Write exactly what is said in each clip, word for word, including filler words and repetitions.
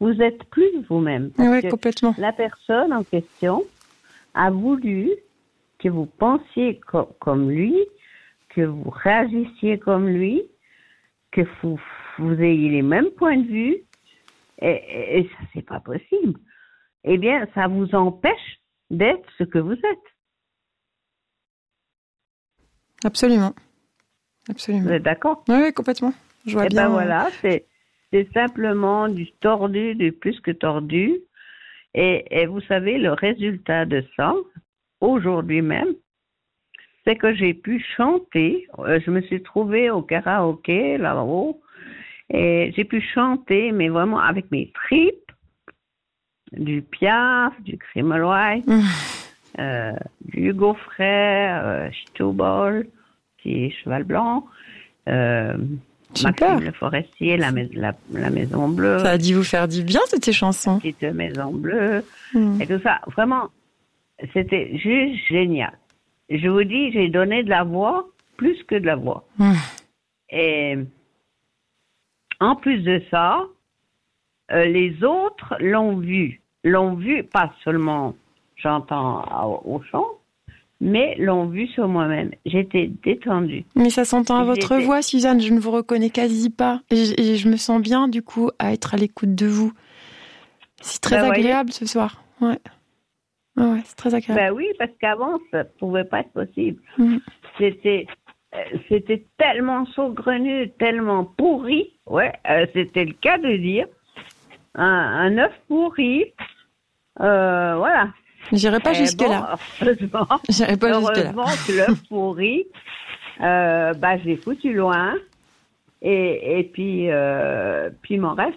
vous êtes plus vous-même. Oui, complètement. La personne en question a voulu que vous pensiez co- comme lui, que vous réagissiez comme lui, que vous, vous ayez les mêmes points de vue, et, et, et ça, c'est pas possible. Eh bien, ça vous empêche d'être ce que vous êtes. Absolument. Absolument. Vous êtes d'accord? Oui, oui, complètement. Je vois et bien. ben voilà, c'est, c'est simplement du tordu, du plus que tordu. Et, et vous savez, le résultat de ça, aujourd'hui même, c'est que j'ai pu chanter. Je me suis trouvée au karaoké, là-haut, et j'ai pu chanter, mais vraiment avec mes tripes, du Piaf, du Cream-White, mmh. euh, du Hugo Frère, euh, Chitobol, qui est Cheval Blanc, euh, Maxime Le Forestier, la, la, la Maison Bleue. Ça a dû vous faire du bien, toutes ces chansons. Petite Maison Bleue, mmh. et tout ça. Vraiment, c'était juste génial. Je vous dis, j'ai donné de la voix, plus que de la voix. Mmh. Et en plus de ça, euh, les autres l'ont vu. L'ont vu, pas seulement, j'entends au, au chant, mais l'ont vu sur moi-même. J'étais détendue. Mais ça s'entend à votre J'étais... voix, Suzanne. Je ne vous reconnais quasi pas. Et je, et je me sens bien, du coup, à être à l'écoute de vous. C'est très ben, agréable voyez. Ce soir. Ouais. Ah ouais, c'est très agréable. Ben oui, parce qu'avant, ça ne pouvait pas être possible. Mmh. C'était, euh, c'était tellement saugrenu, tellement pourri. Ouais, euh, c'était le cas de dire. Un, un œuf pourri. Euh, voilà. J'irai pas eh jusque-là. Bon, heureusement, J'irai pas jusque-là. Heureusement que l'œuf pourri, euh, bah, je l'ai foutu loin. Et, et puis, euh, puis il m'en reste.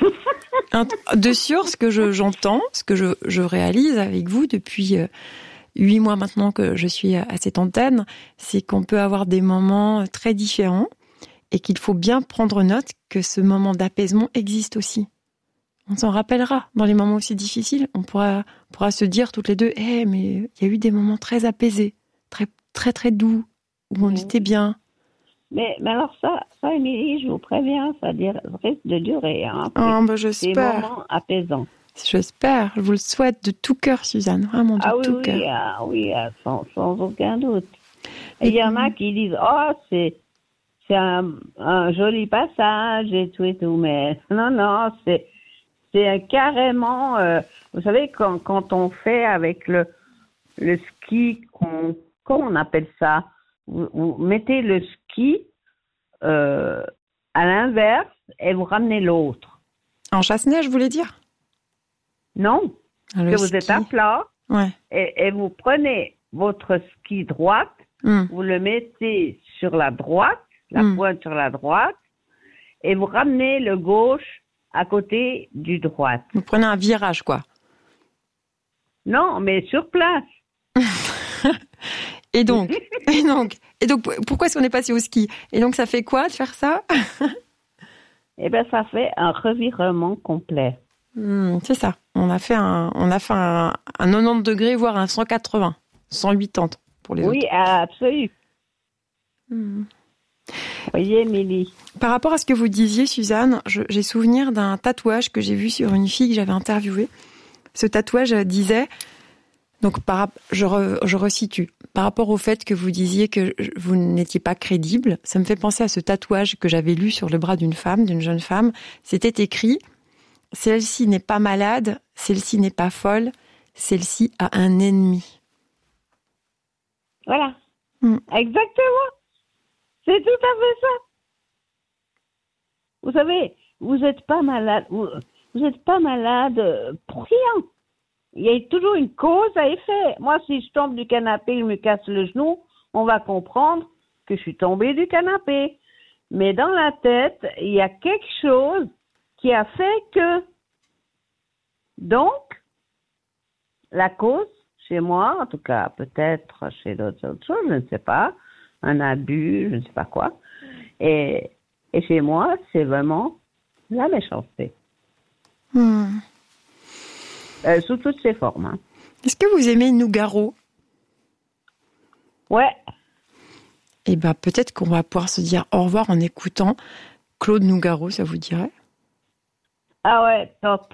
De sûr, ce que je, j'entends, ce que je, je réalise avec vous depuis huit mois maintenant que je suis à cette antenne, c'est qu'on peut avoir des moments très différents et qu'il faut bien prendre note que ce moment d'apaisement existe aussi. On s'en rappellera dans les moments aussi difficiles. On pourra, pourra se dire toutes les deux, eh, hey, mais il y a eu des moments très apaisés, très, très, très doux, où on mmh. était bien. Mais, mais alors ça, ça, Émilie, je vous préviens, ça risque de durer. Hein, oh, bah, j'espère. Des moments apaisants. J'espère. Je vous le souhaite de tout cœur, Suzanne. Vraiment de ah, tout oui, cœur. Oui, ah, oui, sans, sans aucun doute. Et il y en a qui disent, oh, c'est, c'est un, un joli passage et tout et tout. Mais non, non, c'est, c'est carrément, euh, vous savez, quand, quand on fait avec le, le ski, qu'on, comment on appelle ça? Vous, vous mettez le ski euh, à l'inverse et vous ramenez l'autre. En chasse-neige, vous voulez dire? Non. Le que ski. Vous êtes à plat ouais. et, et vous prenez votre ski droite, mm. vous le mettez sur la droite, la mm. pointe sur la droite, et vous ramenez le gauche à côté du droite. Vous prenez un virage, quoi. Non, mais sur place. Et donc, et donc, et donc, pourquoi est-ce qu'on est passé au ski? Et donc, ça fait quoi de faire ça? Eh bien, ça fait un revirement complet. Mmh, c'est ça. On a fait un, on a fait un, un quatre-vingt-dix degrés, voire un cent quatre-vingts, cent quatre-vingts pour les oui, autres. Oui, absolument. Mmh. Voyez, Émilie. Par rapport à ce que vous disiez, Suzanne, je, j'ai souvenir d'un tatouage que j'ai vu sur une fille que j'avais interviewée. Ce tatouage disait... Donc, par, je, re, je resitue. Par rapport au fait que vous disiez que vous n'étiez pas crédible, ça me fait penser à ce tatouage que j'avais lu sur le bras d'une femme, d'une jeune femme. C'était écrit « Celle-ci n'est pas malade, celle-ci n'est pas folle, celle-ci a un ennemi. » Voilà. Mm. Exactement. C'est tout à fait ça. Vous savez, vous n'êtes pas malade. Vous n'êtes pas malade pour rien. Il y a toujours une cause à effet. Moi, si je tombe du canapé et je me casse le genou, on va comprendre que je suis tombée du canapé. Mais dans la tête, il y a quelque chose qui a fait que... Donc, la cause, chez moi, en tout cas, peut-être chez d'autres autres choses, je ne sais pas, un abus, je ne sais pas quoi. Et, et chez moi, c'est vraiment la méchanceté. Hmm. Euh, sous toutes ses formes. Hein. Est-ce que vous aimez Nougaro? Ouais. Eh bien, peut-être qu'on va pouvoir se dire au revoir en écoutant Claude Nougaro, ça vous dirait? Ah ouais, top.